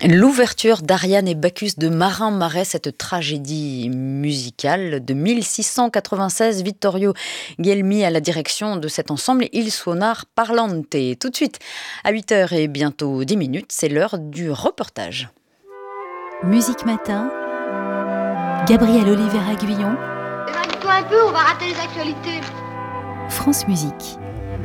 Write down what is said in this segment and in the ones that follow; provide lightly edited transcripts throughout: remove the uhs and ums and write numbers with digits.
L'ouverture d'Ariane et Bacchus de Marin Marais, cette tragédie musicale de 1696, Vittorio Guelmi à la direction de cet ensemble Il Suonar Parlante. Tout de suite, à 8h et bientôt 10 minutes, c'est l'heure du reportage. Musique Matin, Gabriel Oliveira-Guillon. Éloigne-toi un peu, on va rater les actualités. France Musique.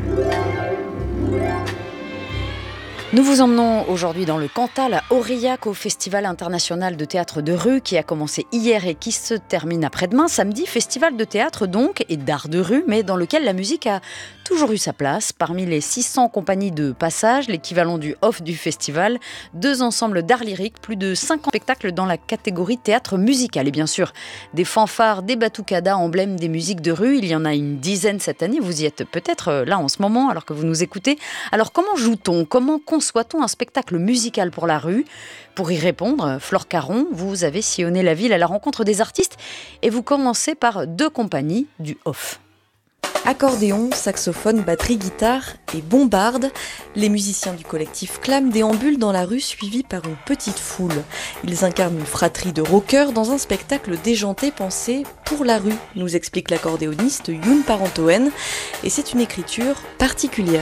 Nous vous emmenons aujourd'hui dans le Cantal à Aurillac au Festival international de théâtre de rue qui a commencé hier et qui se termine après-demain. Samedi, festival de théâtre donc et d'art de rue, mais dans lequel la musique a toujours eu sa place. Parmi les 600 compagnies de passage, l'équivalent du off du festival, 2 ensembles d'art lyrique, plus de 50 spectacles dans la catégorie théâtre musical. Et bien sûr, des fanfares, des batucadas, emblèmes des musiques de rue. Il y en a une dizaine cette année. Vous y êtes peut-être là en ce moment alors que vous nous écoutez. Alors comment joue-t-on ? Comment conçoit-on un spectacle musical pour la rue ? Pour y répondre, Flore Caron, vous avez sillonné la ville à la rencontre des artistes et vous commencez par 2 compagnies du off. Accordéon, saxophone, batterie, guitare et bombarde, les musiciens du collectif Clam déambulent dans la rue suivis par une petite foule. Ils incarnent une fratrie de rockers dans un spectacle déjanté pensé pour la rue, nous explique l'accordéoniste Youn Parentoen, et c'est une écriture particulière.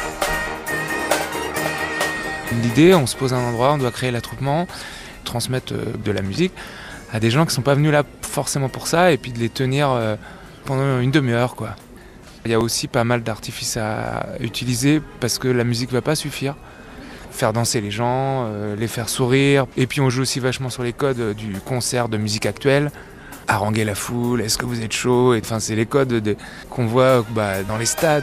L'idée, on se pose à un endroit, on doit créer l'attroupement, transmettre de la musique à des gens qui ne sont pas venus là forcément pour ça, et puis de les tenir pendant une demi-heure, quoi. Il y a aussi pas mal d'artifices à utiliser parce que la musique ne va pas suffire. Faire danser les gens, les faire sourire. Et puis on joue aussi vachement sur les codes du concert de musique actuelle. Haranguer la foule, est-ce que vous êtes chaud ? Enfin, c'est les codes qu'on voit dans les stades.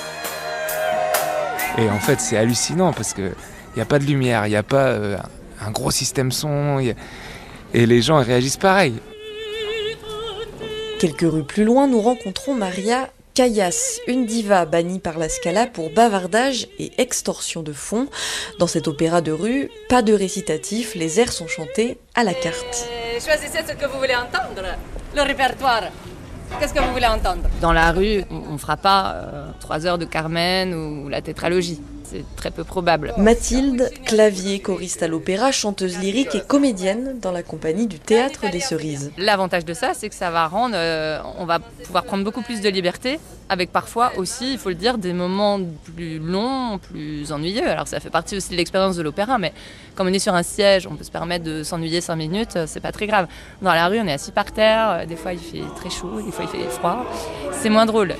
Et en fait, c'est hallucinant parce qu'il n'y a pas de lumière, il n'y a pas un gros système son. Et les gens réagissent pareil. Quelques rues plus loin, nous rencontrons Maria Callas, une diva bannie par la Scala pour bavardage et extorsion de fonds. Dans cet opéra de rue, pas de récitatif, les airs sont chantés à la carte. Choisissez ce que vous voulez entendre, le répertoire. Qu'est-ce que vous voulez entendre ? Dans la rue, on ne fera pas 3 heures de Carmen ou la tétralogie. C'est très peu probable. Mathilde, clavier, choriste à l'opéra, chanteuse lyrique et comédienne dans la compagnie du Théâtre des Cerises. L'avantage de ça, c'est que ça va rendre, on va pouvoir prendre beaucoup plus de liberté, avec parfois aussi, il faut le dire, des moments plus longs, plus ennuyeux. Alors ça fait partie aussi de l'expérience de l'opéra, mais comme on est sur un siège, on peut se permettre de s'ennuyer 5 minutes, c'est pas très grave. Dans la rue, on est assis par terre, des fois il fait très chaud, des fois il fait froid, c'est moins drôle.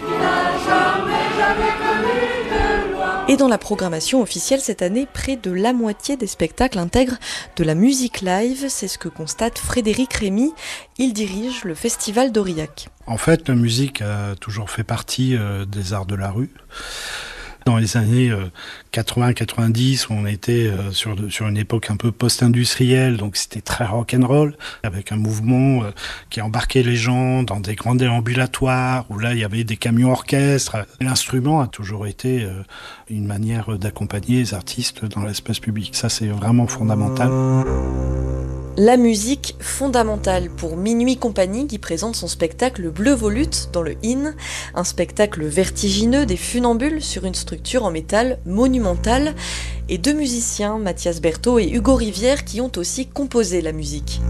Et dans la programmation officielle cette année, près de la moitié des spectacles intègrent de la musique live. C'est ce que constate Frédéric Rémy. Il dirige le festival d'Aurillac. En fait, la musique a toujours fait partie des arts de la rue. Dans les années 80-90, on était sur une époque un peu post-industrielle, donc c'était très rock'n'roll, avec un mouvement qui embarquait les gens dans des grands déambulatoires, où là il y avait des camions orchestres. L'instrument a toujours été une manière d'accompagner les artistes dans l'espace public. Ça, c'est vraiment fondamental. La musique fondamentale pour Minuit Compagnie qui présente son spectacle Bleu Volute dans le Inn, un spectacle vertigineux des funambules sur une structure en métal monumentale, et 2 musiciens, Mathias Berthaud et Hugo Rivière, qui ont aussi composé la musique.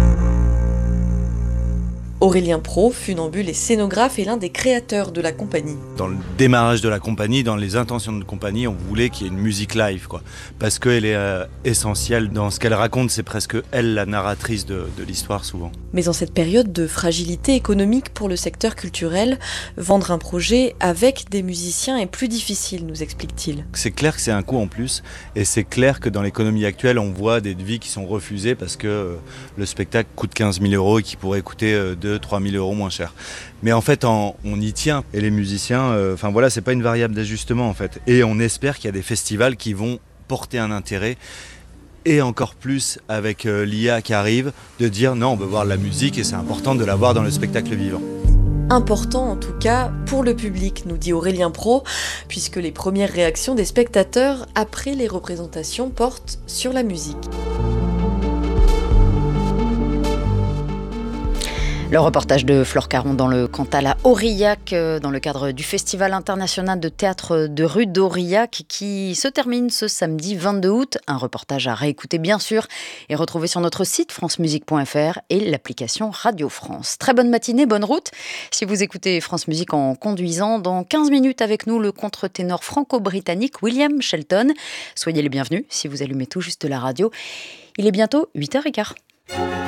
Aurélien Pro, funambule et scénographe, est l'un des créateurs de la compagnie. Dans le démarrage de la compagnie, dans les intentions de la compagnie, on voulait qu'il y ait une musique live, parce qu'elle est essentielle dans ce qu'elle raconte, c'est presque elle la narratrice de l'histoire souvent. Mais en cette période de fragilité économique pour le secteur culturel, vendre un projet avec des musiciens est plus difficile, nous explique-t-il. C'est clair que c'est un coût en plus, et c'est clair que dans l'économie actuelle, on voit des devis qui sont refusés parce que le spectacle coûte 15 000 € et qui pourrait coûter 2-3 000 € moins cher. Mais en fait, on y tient. Et les musiciens, c'est pas une variable d'ajustement en fait. Et on espère qu'il y a des festivals qui vont porter un intérêt. Et encore plus avec l'IA qui arrive, de dire non, on veut voir la musique et c'est important de la voir dans le spectacle vivant. Important en tout cas pour le public, nous dit Aurélien Pro, puisque les premières réactions des spectateurs après les représentations portent sur la musique. Le reportage de Flore Caron dans le Cantal à Aurillac, dans le cadre du Festival international de théâtre de rue d'Aurillac qui se termine ce samedi 22 août. Un reportage à réécouter bien sûr et retrouver sur notre site francemusique.fr et l'application Radio France. Très bonne matinée, bonne route. Si vous écoutez France Musique en conduisant, dans 15 minutes avec nous, le contre-ténor franco-britannique William Shelton. Soyez les bienvenus si vous allumez tout juste la radio. Il est bientôt 8h15.